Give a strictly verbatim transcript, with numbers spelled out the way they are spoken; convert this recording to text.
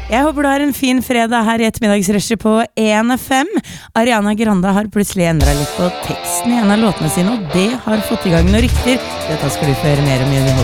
Jeg håper du har en fin fredag her i ettermiddagsrushet på en F M. Ariana Grande har plutselig endret litt på teksten i en av låtene sine, og det har fått i gang noen rykter. Dette skal du få høre mer om i